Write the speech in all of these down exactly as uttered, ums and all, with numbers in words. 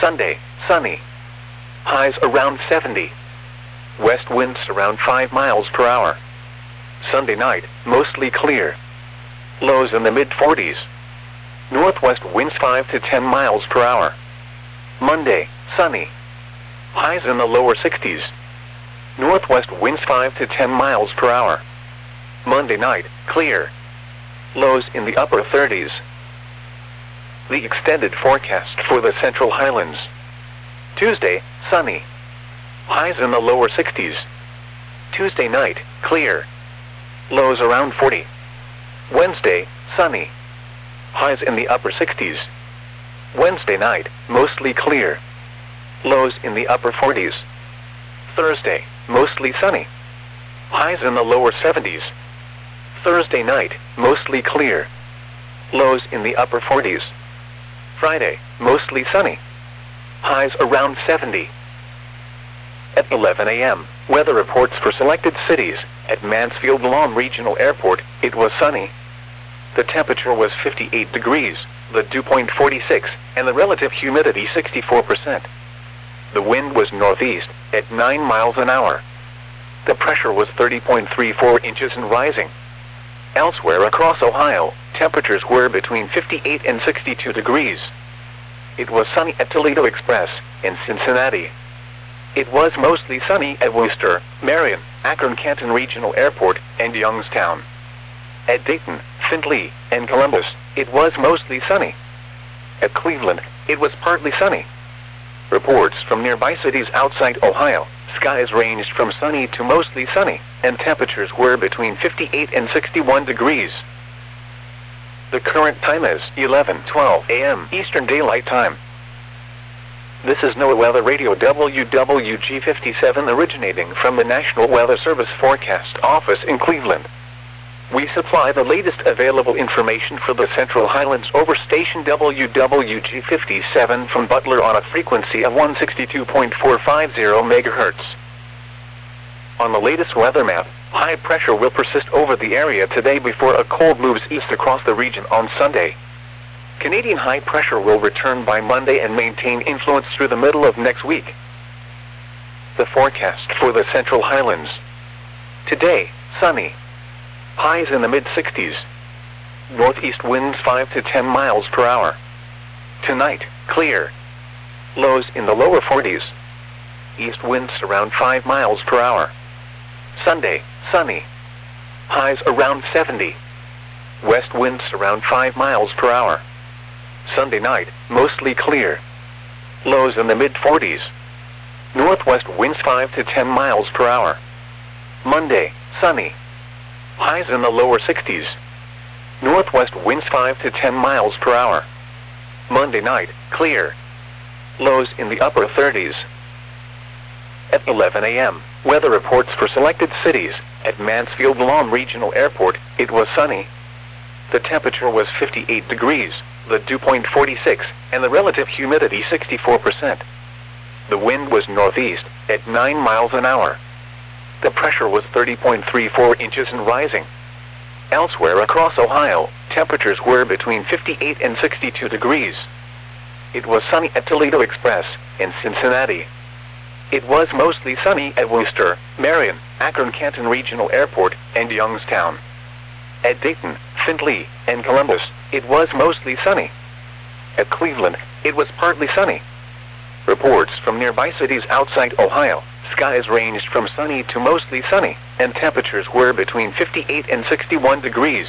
Sunday, sunny. Highs around seventy. West winds around five miles per hour. Sunday night, mostly clear. Lows in the mid forties. Northwest winds five to ten miles per hour. Monday, sunny. Highs in the lower sixties. Northwest winds five to ten miles per hour. Monday night, clear. Lows in the upper thirties. The extended forecast for the Central Highlands. Tuesday, sunny. Highs in the lower sixties. Tuesday night, clear. Lows around forty. Wednesday, sunny. Highs in the upper sixties. Wednesday night, mostly clear. Lows in the upper forties. Thursday, mostly sunny. Highs in the lower seventies. Thursday night, mostly clear. Lows in the upper forties. Friday, mostly sunny. Highs around seventy. At eleven a m, weather reports for selected cities. At Mansfield-Lom Regional Airport, it was sunny. The temperature was fifty-eight degrees, the dew point forty-six, and the relative humidity sixty-four percent. The wind was northeast, at nine miles an hour. The pressure was thirty point three four inches and rising. Elsewhere across Ohio, temperatures were between fifty-eight and sixty-two degrees. It was sunny at Toledo Express, in Cincinnati. It was mostly sunny at Worcester, Marion, Akron-Canton Regional Airport, and Youngstown. At Dayton, Findlay, and Columbus, it was mostly sunny. At Cleveland, it was partly sunny. Reports from nearby cities outside Ohio, skies ranged from sunny to mostly sunny, and temperatures were between fifty-eight and sixty-one degrees. The current time is eleven twelve a m Eastern Daylight Time. This is NOAA Weather Radio W W G fifty-seven originating from the National Weather Service Forecast Office in Cleveland. We supply the latest available information for the Central Highlands over station W W G fifty-seven from Butler on a frequency of one sixty-two point four five zero megahertz. On the latest weather map, high pressure will persist over the area today before a cold moves east across the region on Sunday. Canadian high pressure will return by Monday and maintain influence through the middle of next week. The forecast for the Central Highlands. Today, sunny. Highs in the mid sixties. Northeast winds five to ten miles per hour. Tonight, clear. Lows in the lower forties. East winds around five miles per hour. Sunday, sunny. Highs around seventy. West winds around five miles per hour. Sunday night, mostly clear. Lows in the mid forties. Northwest winds five to ten miles per hour. Monday, sunny. Highs in the lower sixties. Northwest winds five to ten miles per hour. Monday night, clear. Lows in the upper thirties. At eleven a m, weather reports for selected cities. At Mansfield-Lom Regional Airport, it was sunny. The temperature was fifty-eight degrees, the dew point forty-six, and the relative humidity sixty-four percent. The wind was northeast, at nine miles an hour. The pressure was thirty point three four inches and rising. Elsewhere across Ohio, temperatures were between fifty-eight and sixty-two degrees. It was sunny at Toledo Express, in Cincinnati. It was mostly sunny at Worcester, Marion, Akron-Canton Regional Airport, and Youngstown. At Dayton, Findlay, and Columbus, it was mostly sunny. At Cleveland, it was partly sunny. Reports from nearby cities outside Ohio, skies ranged from sunny to mostly sunny, and temperatures were between fifty-eight and sixty-one degrees.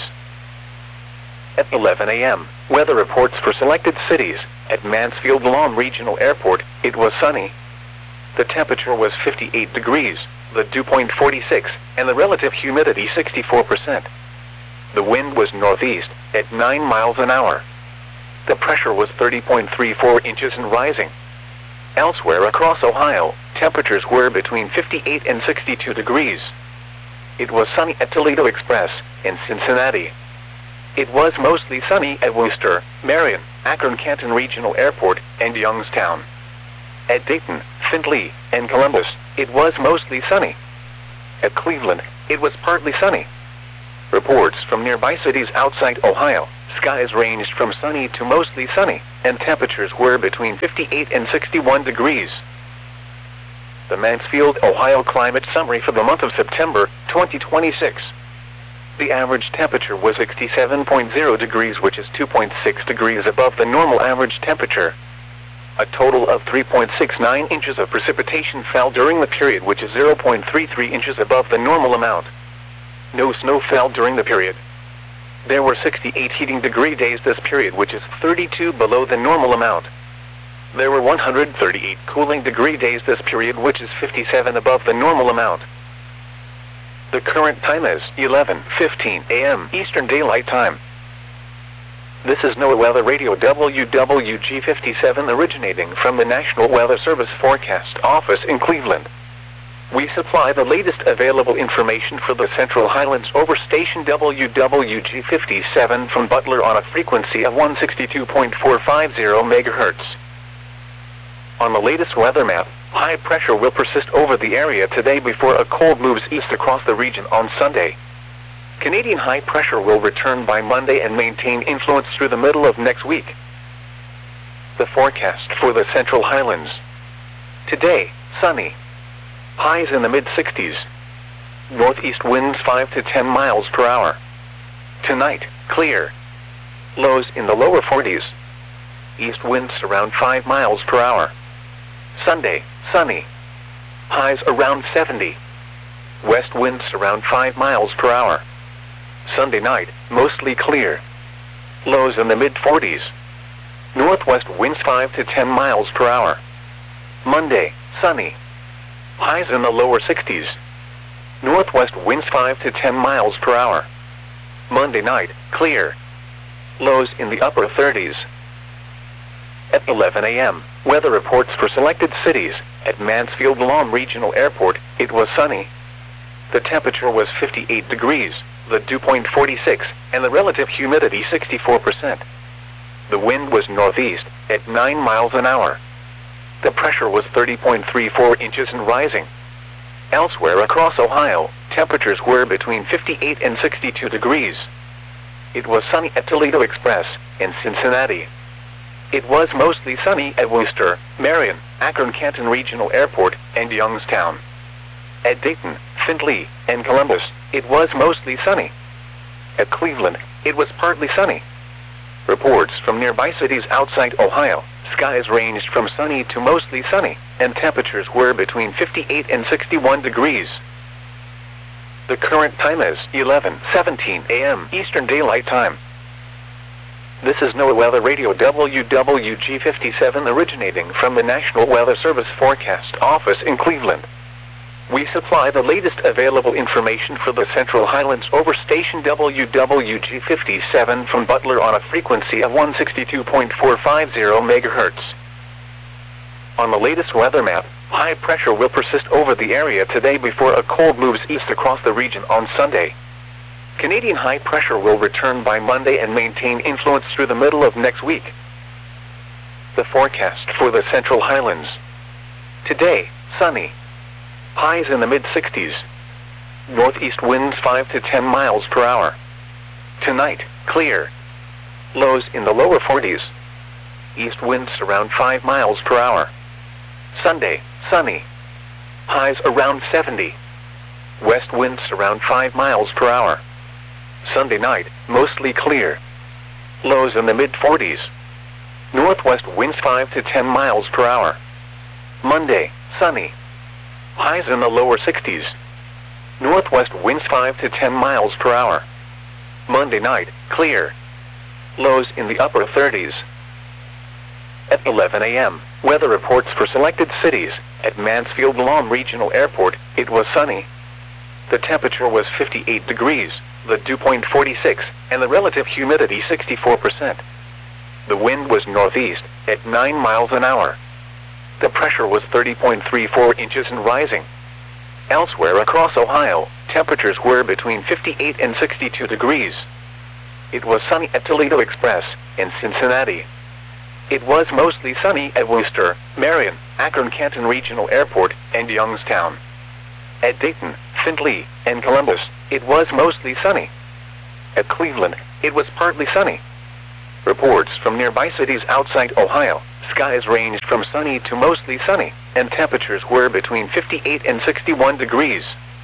At eleven a m, weather reports for selected cities. At Mansfield-Lom Regional Airport, it was sunny. The temperature was fifty-eight degrees, the dew point forty-six, and the relative humidity sixty-four percent. The wind was northeast, at nine miles an hour. The pressure was thirty point three four inches and rising. Elsewhere across Ohio, temperatures were between fifty-eight and sixty-two degrees. It was sunny at Toledo Express, in Cincinnati. It was mostly sunny at Worcester, Marion, Akron-Canton Regional Airport, and Youngstown. At Dayton, Findlay, and Columbus, it was mostly sunny. At Cleveland, it was partly sunny. Reports from nearby cities outside Ohio, skies ranged from sunny to mostly sunny, and temperatures were between fifty-eight and sixty-one degrees. The Mansfield, Ohio climate summary for the month of September, twenty twenty-six. The average temperature was sixty-seven point zero degrees, which is two point six degrees above the normal average temperature. A total of three point six nine inches of precipitation fell during the period, which is zero point three three inches above the normal amount. No snow fell during the period. There were sixty-eight heating degree days this period, which is thirty-two below the normal amount. There were one hundred thirty-eight cooling degree days this period, which is fifty-seven above the normal amount. The current time is eleven fifteen a m Eastern Daylight Time. This is NOAA Weather Radio W W G fifty-seven, originating from the National Weather Service Forecast Office in Cleveland. We supply the latest available information for the Central Highlands over station W W G fifty-seven from Butler on a frequency of one sixty-two point four five zero megahertz. On the latest weather map, high pressure will persist over the area today before a cold moves east across the region on Sunday. Canadian high pressure will return by Monday and maintain influence through the middle of next week. The forecast for the Central Highlands. Today, sunny. Highs in the mid sixties. Northeast winds five to ten miles per hour. Tonight, clear. Lows in the lower forties. East winds around five miles per hour. Sunday, sunny. Highs around seventy. West winds around five miles per hour. Sunday night, mostly clear. Lows in the mid forties. Northwest winds five to ten miles per hour. Monday, sunny. Highs in the lower sixties. Northwest winds five to ten miles per hour. Monday night, clear. Lows in the upper thirties. At eleven a m, weather reports for selected cities. At Mansfield Lahm Regional Airport, it was sunny. The temperature was fifty-eight degrees, the dew point forty-six, and the relative humidity sixty-four percent. The wind was northeast, at nine miles an hour. The pressure was thirty point three four inches and rising. Elsewhere across Ohio, temperatures were between fifty-eight and sixty-two degrees. It was sunny at Toledo Express, in Cincinnati. It was mostly sunny at Worcester, Marion, Akron-Canton Regional Airport, and Youngstown. At Dayton, Findlay, and Columbus, it was mostly sunny. At Cleveland, it was partly sunny. Reports from nearby cities outside Ohio, skies ranged from sunny to mostly sunny, and temperatures were between fifty-eight and sixty-one degrees. The current time is eleven seventeen a m Eastern Daylight Time. This is NOAA Weather Radio W W G fifty-seven, originating from the National Weather Service Forecast Office in Cleveland. We supply the latest available information for the Central Highlands over station W W G fifty-seven from Butler on a frequency of one sixty-two point four five zero megahertz. On the latest weather map, high pressure will persist over the area today before a cold moves east across the region on Sunday. Canadian high pressure will return by Monday and maintain influence through the middle of next week. The forecast for the Central Highlands. Today, sunny. Highs in the mid sixties. Northeast winds five to ten miles per hour. Tonight, clear. Lows in the lower forties. East winds around five miles per hour. Sunday, sunny. Highs around seventy. West winds around five miles per hour. Sunday night, mostly clear. Lows in the mid forties. Northwest winds five to ten miles per hour. Monday, sunny. Highs in the lower sixties. Northwest winds five to ten miles per hour. Monday night, clear. Lows in the upper thirties. At eleven a m, weather reports for selected cities. At Mansfield Lahm Regional Airport, it was sunny. The temperature was fifty-eight degrees, the dew point forty-six, and the relative humidity sixty-four percent. The wind was northeast, at nine miles an hour. The pressure was thirty point three four inches and rising. Elsewhere across Ohio, temperatures were between fifty-eight and sixty-two degrees. It was sunny at Toledo Express, in Cincinnati. It was mostly sunny at Worcester, Marion, Akron-Canton Regional Airport, and Youngstown. At Dayton, Findlay, and Columbus, it was mostly sunny. At Cleveland, it was partly sunny. Reports from nearby cities outside Ohio, skies ranged from sunny to mostly sunny, and temperatures were between fifty-eight and sixty-one degrees.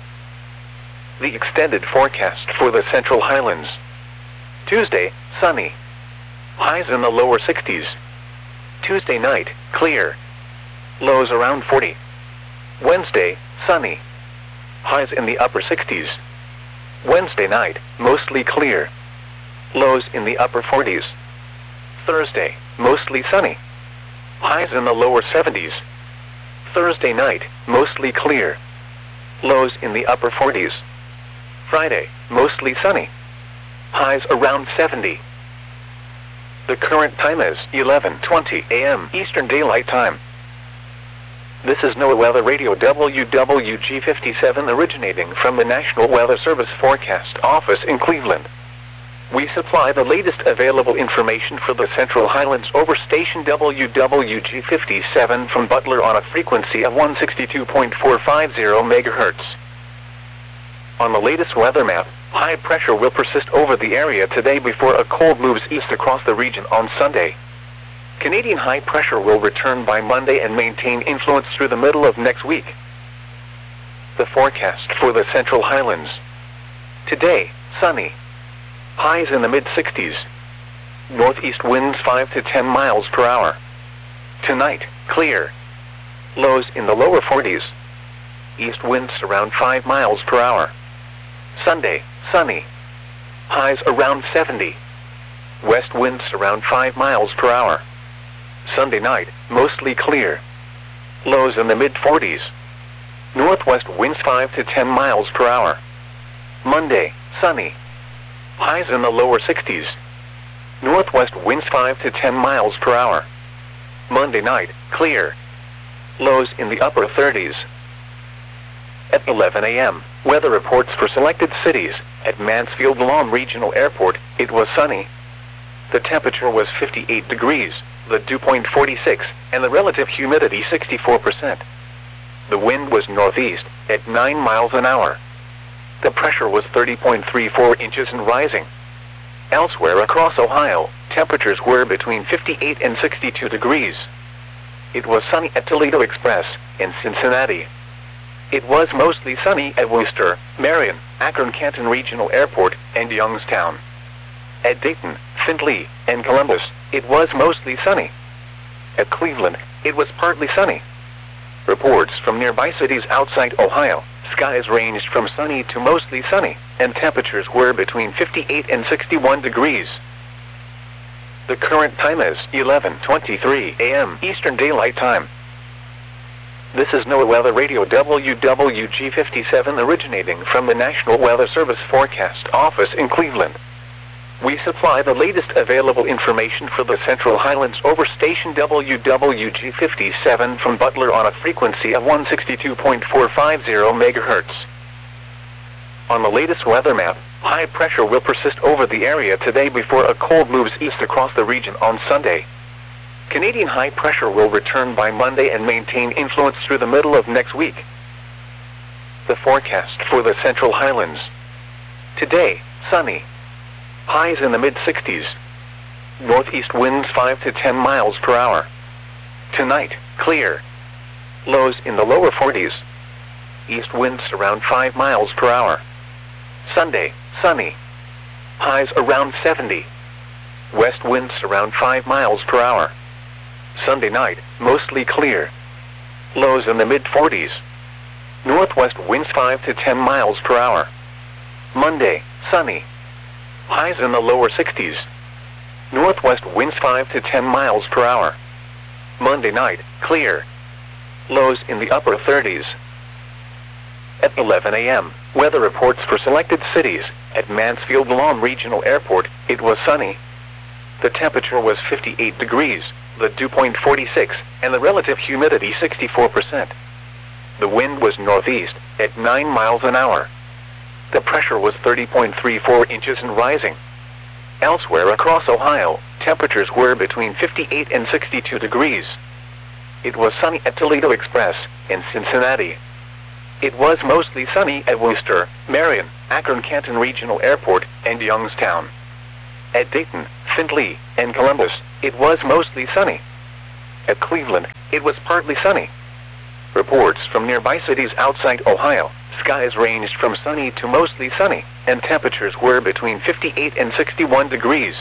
The extended forecast for the Central Highlands. Tuesday, sunny. Highs in the lower sixties. Tuesday night, clear. Lows around forty. Wednesday, sunny. Highs in the upper sixties. Wednesday night, mostly clear. Lows in the upper forties. Thursday, mostly sunny. Highs in the lower seventies. Thursday night, mostly clear. Lows in the upper forties. Friday, mostly sunny. Highs around seventy. The current time is eleven twenty a m Eastern Daylight Time. This is NOAA Weather Radio W W G fifty-seven originating from the National Weather Service Forecast Office in Cleveland. We supply the latest available information for the Central Highlands over station W W G fifty-seven from Butler on a frequency of one sixty-two point four five zero megahertz. On the latest weather map, high pressure will persist over the area today before a cold moves east across the region on Sunday. Canadian high pressure will return by Monday and maintain influence through the middle of next week. The forecast for the Central Highlands. Today, sunny. Highs in the mid sixties. Northeast winds five to ten miles per hour. Tonight, clear. Lows in the lower forties. East winds around five miles per hour. Sunday, sunny. Highs around seventy. West winds around five miles per hour. Sunday night, mostly clear. Lows in the mid forties. Northwest winds five to ten miles per hour. Monday, sunny. Highs in the lower sixties. Northwest winds five to ten miles per hour. Monday night, clear. Lows in the upper thirties. At eleven a m, weather reports for selected cities. At Mansfield-Lom Regional Airport, it was sunny. The temperature was fifty-eight degrees, the dew point forty-six, and the relative humidity sixty-four percent. The wind was northeast, at nine miles an hour. The pressure was thirty point three four inches and rising. Elsewhere across Ohio, temperatures were between fifty-eight and sixty-two degrees. It was sunny at Toledo Express, in Cincinnati. It was mostly sunny at Worcester, Marion, Akron-Canton Regional Airport, and Youngstown. At Dayton, Findlay, and Columbus, it was mostly sunny. At Cleveland, it was partly sunny. Reports from nearby cities outside Ohio, skies ranged from sunny to mostly sunny, and temperatures were between fifty-eight and sixty-one degrees. The current time is eleven twenty-three a m Eastern Daylight Time. This is NOAA Weather Radio W W G fifty-seven originating from the National Weather Service Forecast Office in Cleveland. We supply the latest available information for the Central Highlands over station W W G fifty-seven from Butler on a frequency of one sixty-two point four five zero megahertz. On the latest weather map, high pressure will persist over the area today before a cold moves east across the region on Sunday. Canadian high pressure will return by Monday and maintain influence through the middle of next week. The forecast for the Central Highlands. Today, sunny. Highs in the mid sixties. Northeast winds five to ten miles per hour. Tonight, clear. Lows in the lower forties. East winds around five miles per hour. Sunday, sunny. Highs around seventy. West winds around five miles per hour. Sunday night, mostly clear. Lows in the mid forties. Northwest winds five to ten miles per hour. Monday, sunny. Highs in the lower sixties. Northwest winds five to ten miles per hour. Monday night, clear. Lows in the upper thirties. At eleven a m, weather reports for selected cities. At Mansfield-Lom Regional Airport, it was sunny. The temperature was fifty-eight degrees, the dew point forty-six, and the relative humidity sixty-four percent. The wind was northeast, at nine miles an hour. The pressure was thirty point three four inches and rising. Elsewhere across Ohio, temperatures were between fifty-eight and sixty-two degrees. It was sunny at Toledo Express, in Cincinnati. it was mostly sunny at Worcester, Marion, Akron-Canton Regional Airport, and Youngstown. At Dayton, Findlay, and Columbus, it was mostly sunny. At Cleveland, it was partly sunny. Reports from nearby cities outside Ohio, skies ranged from sunny to mostly sunny, and temperatures were between fifty-eight and sixty-one degrees.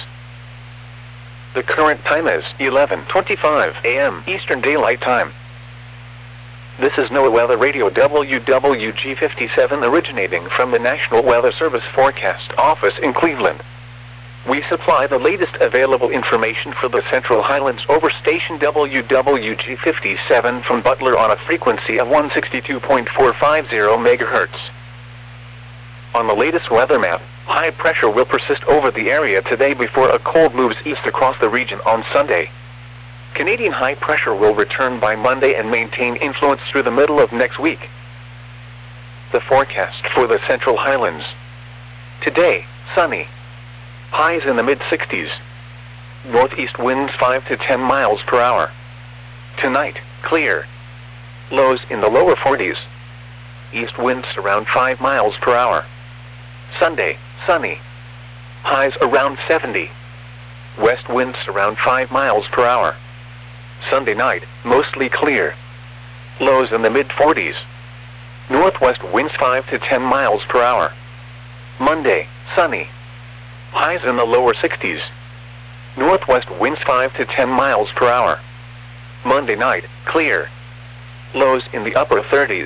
The current time is eleven twenty-five a m Eastern Daylight Time. This is NOAA Weather Radio W W G fifty-seven originating from the National Weather Service Forecast Office in Cleveland. We supply the latest available information for the Central Highlands over station W W G fifty-seven from Butler on a frequency of one sixty-two point four five zero megahertz. On the latest weather map, high pressure will persist over the area today before a cold moves east across the region on Sunday. Canadian high pressure will return by Monday and maintain influence through the middle of next week. The forecast for the Central Highlands. Today, sunny. Highs in the mid sixties. Northeast winds five to ten miles per hour. Tonight, clear. Lows in the lower forties. East winds around five miles per hour. Sunday, sunny. Highs around seventy. West winds around five miles per hour. Sunday night, mostly clear. Lows in the mid forties. Northwest winds five to ten miles per hour. Monday, sunny. Highs in the lower sixties. Northwest winds five to ten miles per hour. Monday night, clear. Lows in the upper thirties.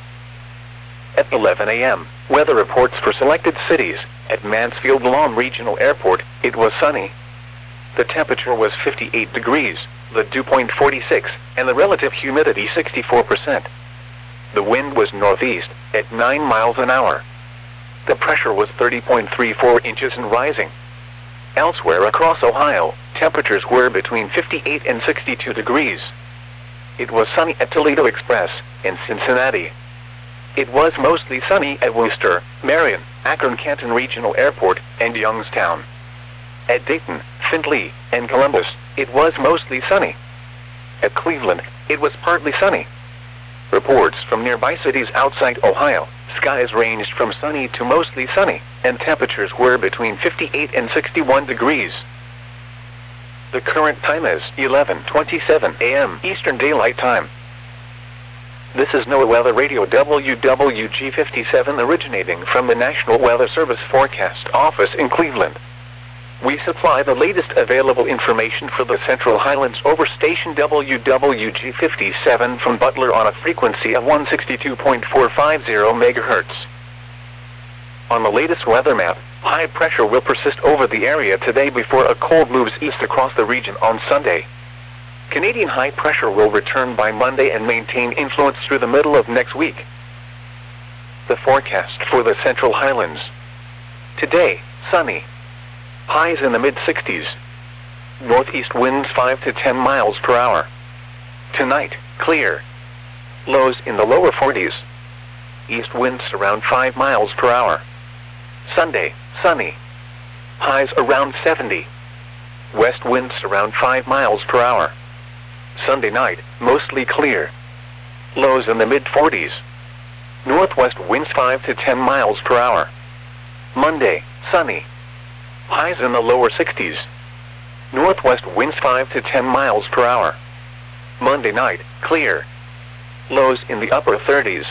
At eleven a m, weather reports for selected cities. At Mansfield-Lom Regional Airport, it was sunny. The temperature was fifty-eight degrees, the dew point forty-six, and the relative humidity sixty-four percent. The wind was northeast, at nine miles an hour. The pressure was thirty point three four inches and rising. Elsewhere across Ohio, temperatures were between fifty-eight and sixty-two degrees. It was sunny at Toledo Express, in Cincinnati. It was mostly sunny at Worcester, Marion, Akron-Canton Regional Airport, and Youngstown. At Dayton, Findlay, and Columbus, it was mostly sunny. At Cleveland, it was partly sunny. Reports from nearby cities outside Ohio, skies ranged from sunny to mostly sunny, and temperatures were between fifty-eight and sixty-one degrees. The current time is eleven twenty-seven a m Eastern Daylight Time. This is NOAA Weather Radio W W G fifty-seven originating from the National Weather Service Forecast Office in Cleveland. We supply the latest available information for the Central Highlands over station W W G fifty-seven from Butler on a frequency of one sixty-two point four five zero megahertz. On the latest weather map, high pressure will persist over the area today before a cold moves east across the region on Sunday. Canadian high pressure will return by Monday and maintain influence through the middle of next week. The forecast for the Central Highlands. Today, sunny. Highs in the mid sixties. Northeast winds five to ten miles per hour. Tonight, clear. Lows in the lower forties. East winds around five miles per hour. Sunday, sunny. Highs around seventy. West winds around five miles per hour. Sunday night, mostly clear. Lows in the mid forties. Northwest winds five to ten miles per hour. Monday, sunny. Highs in the lower sixties. Northwest winds five to ten miles per hour. Monday night, clear. Lows in the upper thirties.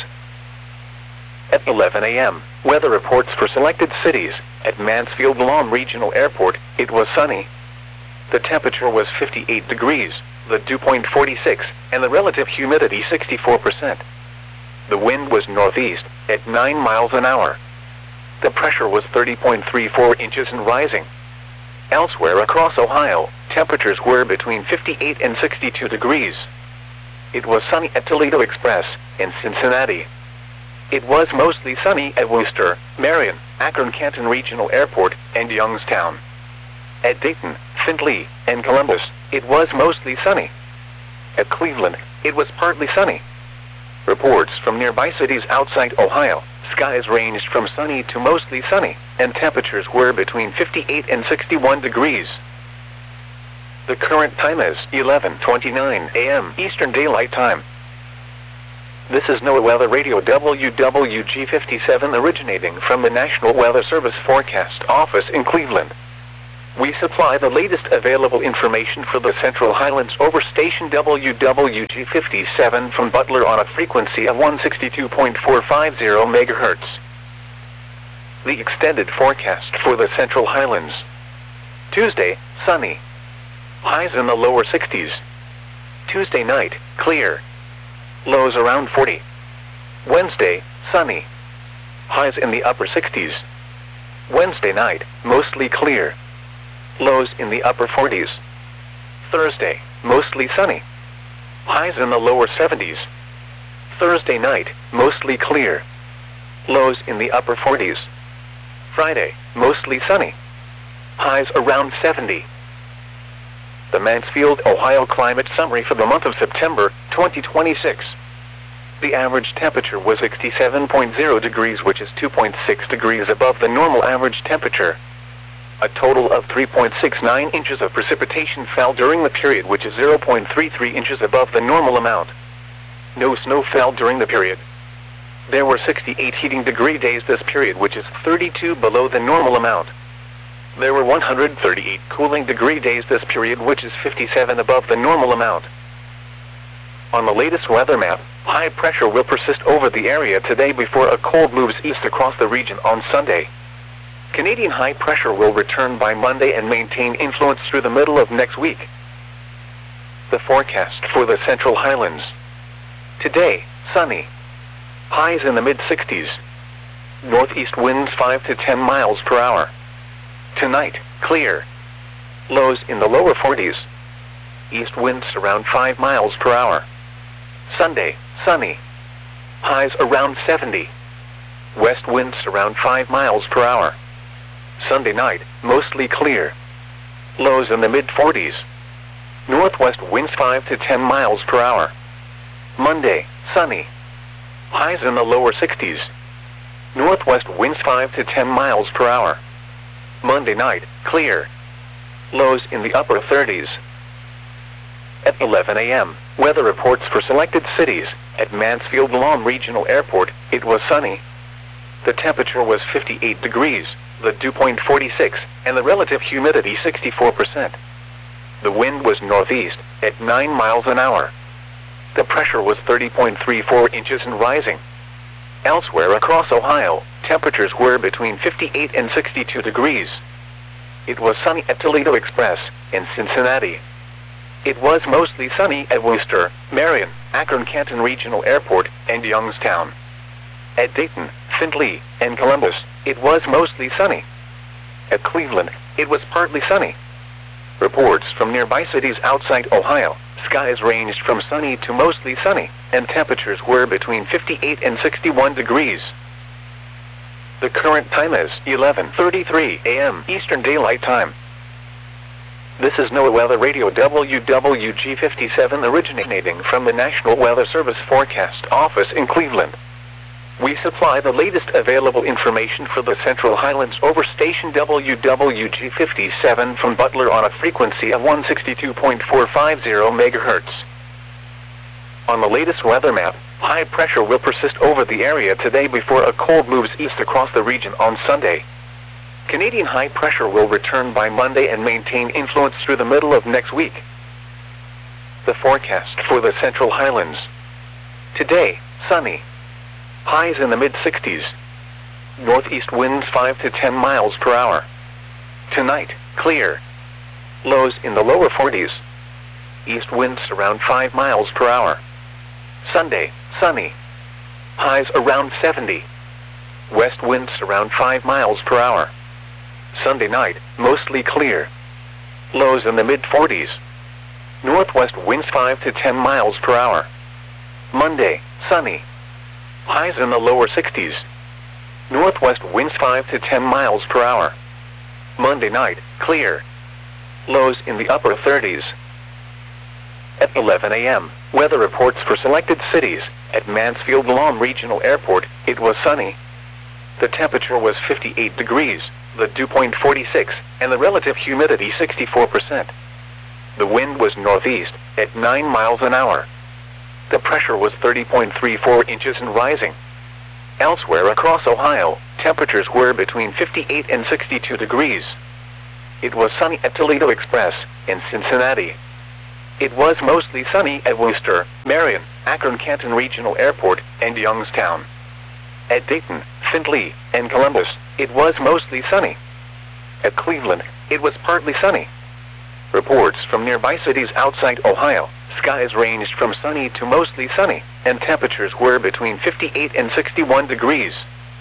At eleven a m, weather reports for selected cities. At Mansfield-Lom Regional Airport, it was sunny. The temperature was fifty-eight degrees, the dew point forty-six, and the relative humidity sixty-four percent. The wind was northeast, at nine miles an hour. The pressure was thirty point three four inches and rising. Elsewhere across Ohio, temperatures were between fifty-eight and sixty-two degrees. It was sunny at Toledo Express, in Cincinnati. It was mostly sunny at Worcester, Marion, Akron-Canton Regional Airport, and Youngstown. At Dayton, Findlay, and Columbus, it was mostly sunny. At Cleveland, it was partly sunny. Reports from nearby cities outside Ohio, skies ranged from sunny to mostly sunny, and temperatures were between fifty-eight and sixty-one degrees. The current time is eleven twenty-nine a m Eastern Daylight Time. This is NOAA Weather Radio W W G fifty-seven originating from the National Weather Service Forecast Office in Cleveland. We supply the latest available information for the Central Highlands over station W W G fifty-seven from Butler on a frequency of one sixty-two point four five zero megahertz. The extended forecast for the Central Highlands. Tuesday, sunny. Highs in the lower sixties. Tuesday night, clear. Lows around forty. Wednesday, sunny. Highs in the upper sixties. Wednesday night, mostly clear. Lows in the upper forties. Thursday, mostly sunny. Highs in the lower seventies. Thursday night, mostly clear. Lows in the upper forties. Friday, mostly sunny. Highs around seventy. The Mansfield, Ohio climate summary for the month of September, twenty twenty-six. The average temperature was sixty-seven point zero degrees, which is two point six degrees above the normal average temperature. A total of three point six nine inches of precipitation fell during the period, which is zero point three three inches above the normal amount. No snow fell during the period. There were sixty-eight heating degree days this period, which is thirty-two below the normal amount. There were one hundred thirty-eight cooling degree days this period, which is fifty-seven above the normal amount. On the latest weather map, high pressure will persist over the area today before a cold moves east across the region on Sunday. Canadian high pressure will return by Monday and maintain influence through the middle of next week. The forecast for the Central Highlands. Today, sunny. Highs in the mid sixties. Northeast winds five to ten miles per hour. Tonight, clear. Lows in the lower forties. East winds around five miles per hour. Sunday, sunny. Highs around seventy. West winds around five miles per hour. Sunday night, mostly clear. Lows in the mid forties. Northwest winds five to ten miles per hour. Monday, sunny. Highs in the lower sixties. Northwest winds five to ten miles per hour. Monday night, clear. Lows in the upper thirties. At eleven a m, weather reports for selected cities. At Mansfield-Lom Regional Airport, it was sunny. The temperature was fifty-eight degrees, the dew point forty-six, and the relative humidity sixty-four percent. The wind was northeast, at nine miles an hour. The pressure was thirty point three four inches and rising. Elsewhere across Ohio, temperatures were between fifty-eight and sixty-two degrees. It was sunny at Toledo Express, in Cincinnati. It was mostly sunny at Worcester, Marion, Akron-Canton Regional Airport, and Youngstown. At Dayton, Findlay, and Columbus, it was mostly sunny. At Cleveland, it was partly sunny. Reports from nearby cities outside Ohio, skies ranged from sunny to mostly sunny, and temperatures were between fifty-eight and sixty-one degrees. The current time is eleven thirty-three a m Eastern Daylight Time. This is NOAA Weather Radio W W G fifty-seven originating from the National Weather Service Forecast Office in Cleveland. We supply the latest available information for the Central Highlands over station W W G fifty-seven from Butler on a frequency of one sixty-two point four five zero megahertz. On the latest weather map, high pressure will persist over the area today before a cold moves east across the region on Sunday. Canadian high pressure will return by Monday and maintain influence through the middle of next week. The forecast for the Central Highlands. Today, sunny. Highs in the mid sixties. Northeast winds five to ten miles per hour. Tonight, clear. Lows in the lower forties. East winds around five miles per hour. Sunday, sunny. Highs around seventy. West winds around five miles per hour. Sunday night, mostly clear. Lows in the mid forties. Northwest winds five to ten miles per hour. Monday, sunny. Highs in the lower sixties. Northwest winds five to ten miles per hour. Monday night, clear. Lows in the upper thirties. At eleven a m, weather reports for selected cities. At Mansfield-Lom Regional Airport, it was sunny. The temperature was fifty-eight degrees, the dew point forty-six, and the relative humidity sixty-four percent. The wind was northeast, at nine miles an hour. The pressure was thirty point three four inches and rising. Elsewhere across Ohio, temperatures were between fifty-eight and sixty-two degrees. It was sunny at Toledo Express in Cincinnati. It was mostly sunny at Worcester, Marion, Akron-Canton Regional Airport, and Youngstown. At Dayton, Findlay, and Columbus, it was mostly sunny. At Cleveland, it was partly sunny. Reports from nearby cities outside Ohio, skies ranged from sunny to mostly sunny, and temperatures were between fifty-eight and sixty-one degrees.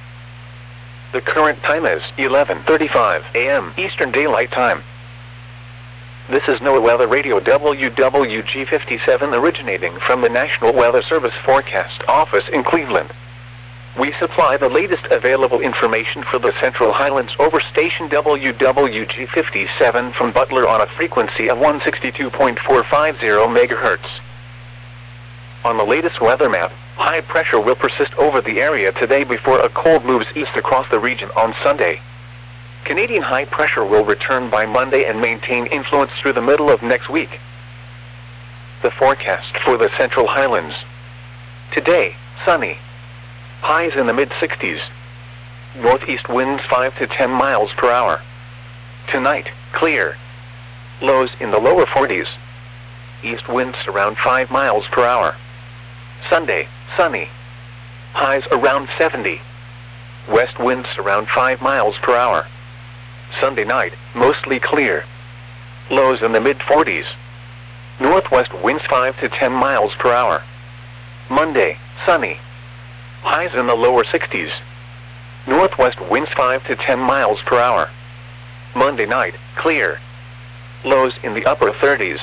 The current time is eleven thirty-five a m Eastern Daylight Time. This is NOAA Weather Radio W W G fifty-seven originating from the National Weather Service Forecast Office in Cleveland. We supply the latest available information for the Central Highlands over station W W G fifty-seven from Butler on a frequency of one sixty-two point four five zero megahertz. On the latest weather map, high pressure will persist over the area today before a cold moves east across the region on Sunday. Canadian high pressure will return by Monday and maintain influence through the middle of next week. The forecast for the Central Highlands. Today, sunny. Highs in the mid sixties. Northeast winds five to ten miles per hour. Tonight, clear. Lows in the lower forties. East winds around five miles per hour. Sunday, sunny. Highs around seventy. West winds around five miles per hour. Sunday night, mostly clear. Lows in the mid forties. Northwest winds five to ten miles per hour. Monday, sunny. Highs in the lower sixties. Northwest winds five to ten miles per hour. Monday night, clear. Lows in the upper thirties.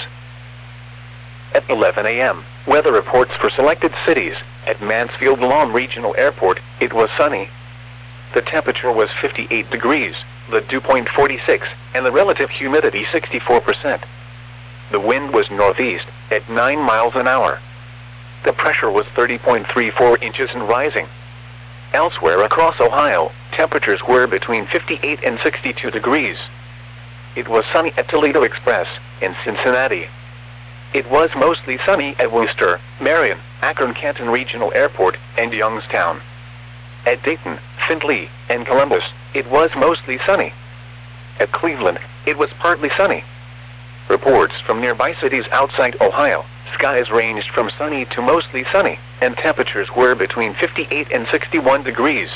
At eleven a m, weather reports for selected cities. At Mansfield Lawn Regional Airport, it was sunny. The temperature was fifty-eight degrees, the dew point forty-six, and the relative humidity sixty-four percent. The wind was northeast, at nine miles an hour. The pressure was thirty point three four inches and rising. Elsewhere across Ohio, temperatures were between fifty-eight and sixty-two degrees. It was sunny at Toledo Express in Cincinnati. It was mostly sunny at Worcester, Marion, Akron-Canton Regional Airport, and Youngstown. At Dayton, Findlay, and Columbus, it was mostly sunny. At Cleveland, it was partly sunny. Reports from nearby cities outside Ohio, skies ranged from sunny to mostly sunny, and temperatures were between fifty-eight and sixty-one degrees.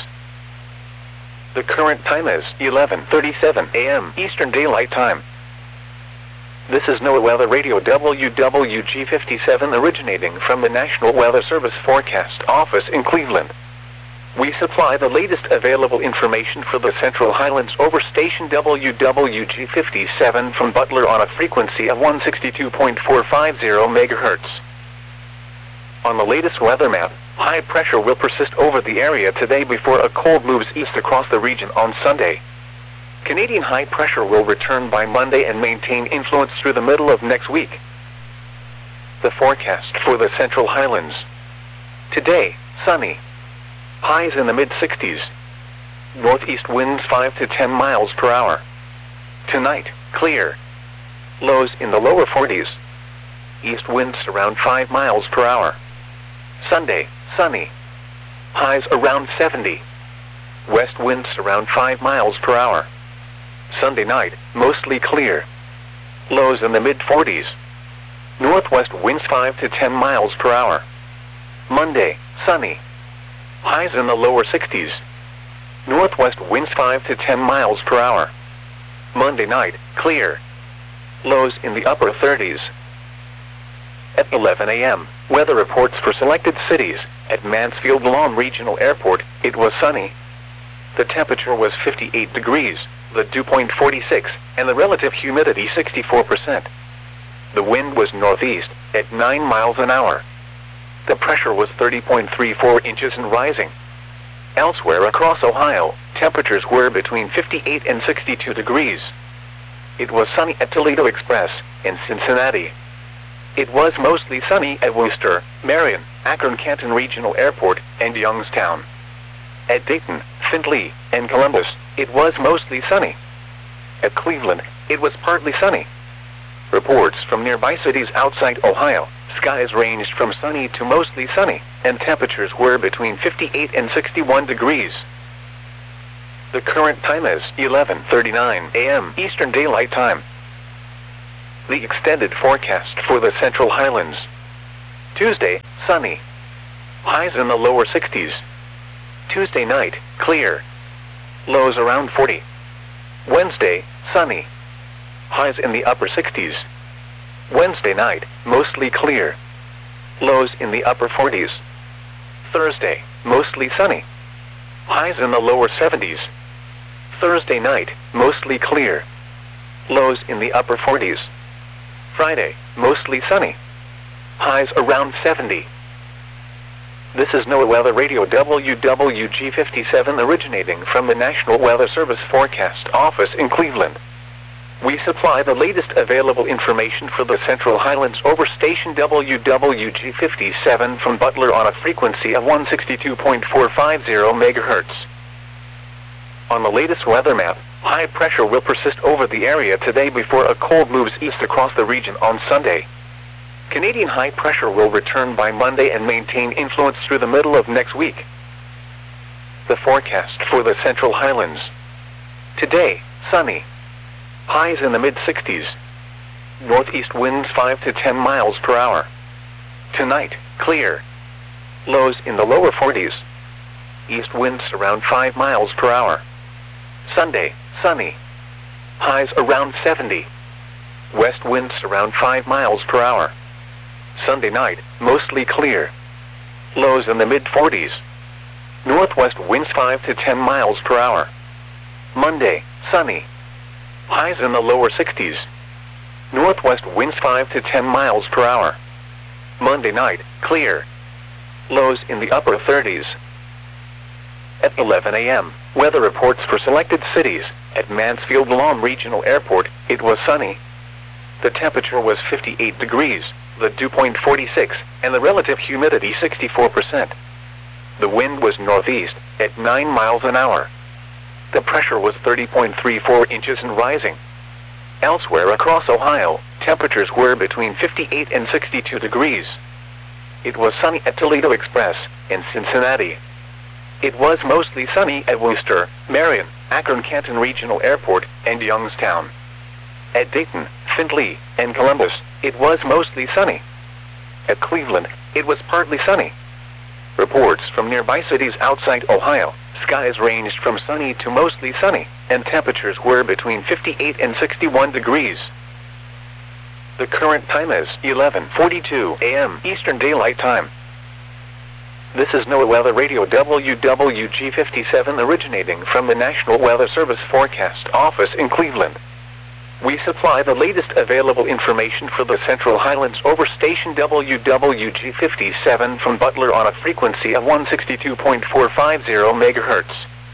The current time is eleven thirty-seven a m Eastern Daylight Time. This is NOAA Weather Radio W W G fifty-seven originating from the National Weather Service Forecast Office in Cleveland. We supply the latest available information for the Central Highlands over station W W G fifty-seven from Butler on a frequency of one sixty-two point four five zero megahertz. On the latest weather map, high pressure will persist over the area today before a cold moves east across the region on Sunday. Canadian high pressure will return by Monday and maintain influence through the middle of next week. The forecast for the Central Highlands. Today, sunny. Highs in the mid sixties. Northeast winds five to ten miles per hour. Tonight, clear. Lows in the lower forties. East winds around five miles per hour. Sunday, sunny. Highs around seventy. West winds around five miles per hour. Sunday night, mostly clear. Lows in the mid forties. Northwest winds five to ten miles per hour. Monday, sunny. Highs in the lower sixties. Northwest winds five to ten miles per hour. Monday night, clear. Lows in the upper thirties. At eleven a m, weather reports for selected cities. At Mansfield Lawn Regional Airport, it was sunny. The temperature was fifty-eight degrees, the dew point forty-six, and the relative humidity sixty-four percent. The wind was northeast, at nine miles an hour. The pressure was thirty point three four inches and rising. Elsewhere across Ohio, temperatures were between fifty-eight and sixty-two degrees. It was sunny at Toledo Express in Cincinnati. It was mostly sunny at Worcester, Marion, Akron-Canton Regional Airport, and Youngstown. At Dayton, Findlay, and Columbus, it was mostly sunny. At Cleveland, it was partly sunny. Reports from nearby cities outside Ohio, skies ranged from sunny to mostly sunny, and temperatures were between fifty-eight and sixty-one degrees. The current time is eleven thirty-nine a m Eastern Daylight Time. The extended forecast for the Central Highlands. Tuesday, sunny. Highs in the lower sixties. Tuesday night, clear. Lows around forty. Wednesday, sunny. Highs in the upper sixties. Wednesday night, mostly clear. Lows in the upper forties. Thursday, mostly sunny. Highs in the lower seventies. Thursday night, mostly clear. Lows in the upper forties. Friday, mostly sunny. Highs around seventy. This is NOAA Weather Radio W W G fifty-seven originating from the National Weather Service Forecast Office in Cleveland. We supply the latest available information for the Central Highlands over station W W G fifty-seven from Butler on a frequency of one sixty-two point four five zero megahertz. On the latest weather map, high pressure will persist over the area today before a cold moves east across the region on Sunday. Canadian high pressure will return by Monday and maintain influence through the middle of next week. The forecast for the Central Highlands. Today, sunny. Highs in the mid sixties. Northeast winds five to ten miles per hour. Tonight, clear. Lows in the lower forties. East winds around five miles per hour. Sunday, sunny. Highs around seventy. West winds around five miles per hour. Sunday night, mostly clear. Lows in the mid forties. Northwest winds five to ten miles per hour. Monday, sunny. Highs in the lower sixties. Northwest winds five to ten miles per hour. Monday night, clear. Lows in the upper thirties. At eleven a m, weather reports for selected cities. At Mansfield-Lom Regional Airport, it was sunny. The temperature was fifty-eight degrees, the dew point forty-six, and the relative humidity sixty-four percent. The wind was northeast, at nine miles an hour. The pressure was thirty point three four inches and rising. Elsewhere across Ohio, temperatures were between fifty-eight and sixty-two degrees. It was sunny at Toledo Express, in Cincinnati. It was mostly sunny at Worcester, Marion, Akron-Canton Regional Airport, and Youngstown. At Dayton, Findlay, and Columbus, it was mostly sunny. At Cleveland, it was partly sunny. Reports from nearby cities outside Ohio, skies ranged from sunny to mostly sunny, and temperatures were between fifty-eight and sixty-one degrees. The current time is eleven forty-two a m Eastern Daylight Time. This is NOAA Weather Radio W W G fifty-seven originating from the National Weather Service Forecast Office in Cleveland. We supply the latest available information for the Central Highlands over station W W G fifty-seven from Butler on a frequency of one sixty-two point four five zero megahertz.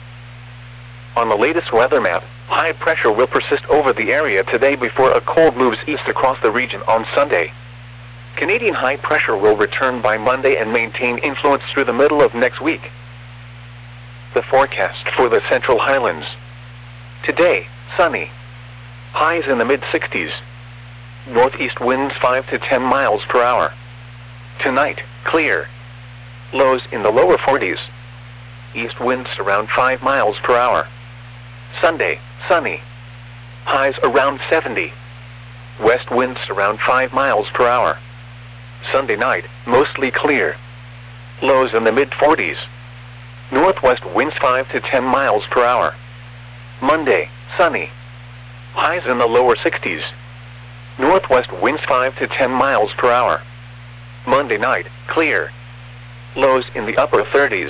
On the latest weather map, high pressure will persist over the area today before a cold moves east across the region on Sunday. Canadian high pressure will return by Monday and maintain influence through the middle of next week. The forecast for the Central Highlands. Today, sunny. Highs in the mid sixties. Northeast winds five to ten miles per hour. Tonight, clear. Lows in the lower forties. East winds around five miles per hour. Sunday, sunny. Highs around seventy. West winds around five miles per hour. Sunday night, mostly clear. Lows in the mid forties. Northwest winds five to ten miles per hour. Monday, sunny. Highs in the lower sixties. Northwest winds five to ten miles per hour. Monday night, clear. Lows in the upper thirties.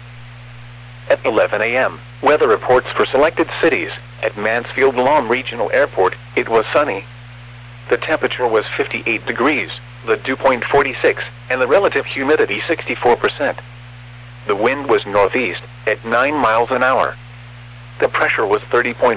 At eleven a m, weather reports for selected cities. At Mansfield-Lom Regional Airport, it was sunny. The temperature was fifty-eight degrees, the dew point forty-six, and the relative humidity sixty-four percent. The wind was northeast, at nine miles an hour. The pressure was thirty point